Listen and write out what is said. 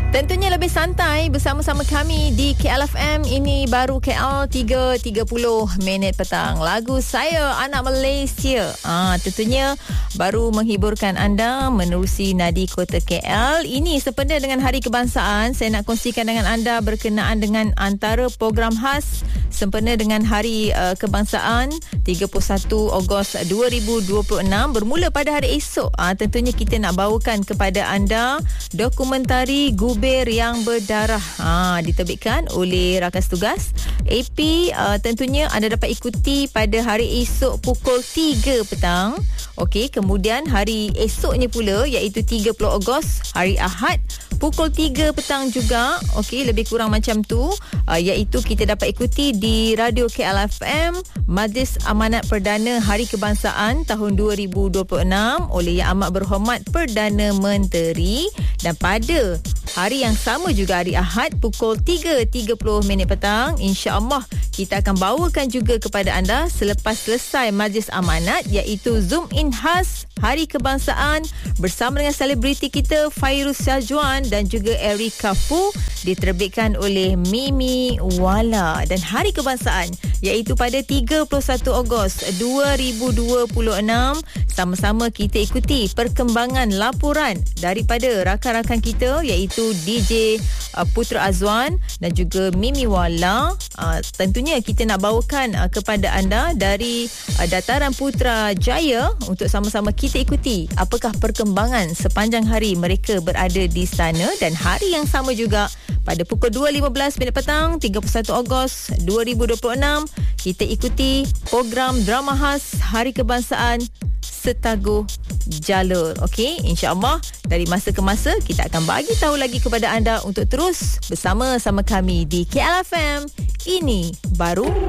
Tentunya lebih santai bersama-sama kami di KLFM. Ini baru KL 3.30 minit petang. Lagu saya Anak Malaysia. Tentunya baru menghiburkan anda menerusi nadi kota KL. Ini sempena dengan Hari Kebangsaan. Saya nak kongsikan dengan anda berkenaan dengan antara program khas sempena dengan Hari Kebangsaan 31 Ogos 2026 bermula pada hari esok. Tentunya kita nak bawakan kepada anda dokumentari Gubir yang Berdarah, diterbitkan oleh Rakan Tugas AP. Tentunya anda dapat ikuti pada hari esok pukul 3 petang. Okey, kemudian hari esoknya pula iaitu 30 Ogos hari Ahad pukul 3 petang juga. Okey, lebih kurang macam tu, iaitu kita dapat ikuti di Radio KLFM Majlis Amanat Perdana Hari Kebangsaan tahun 2026 oleh Yang Amat Berhormat Perdana Menteri. Dan pada hari yang sama juga hari Ahad pukul 3.30 minit petang, insya-Allah kita akan bawakan juga kepada anda selepas selesai Majlis Amanat, iaitu Zoom In khas Hari Kebangsaan bersama dengan selebriti kita Fairuz Syazwan dan juga Erika Fu, diterbitkan oleh Mimi Wala. Dan Hari Kebangsaan iaitu pada 31 Ogos 2026, sama-sama kita ikuti perkembangan laporan daripada rakan-rakan kita iaitu DJ Putra Azwan dan juga Mimi Wala. Tentunya kita nak bawakan kepada anda dari Dataran Putrajaya untuk sama-sama kita ikuti apakah perkembangan sepanjang hari mereka berada di sana. Dan hari yang sama juga pada pukul 2.15 minit petang 31 Ogos 2026 kita ikuti program drama khas Hari Kebangsaan Setaguh Jalur. Okey, insya-Allah dari masa ke masa kita akan bagi tahu lagi kepada anda untuk terus bersama-sama kami di KLFM. Ini baru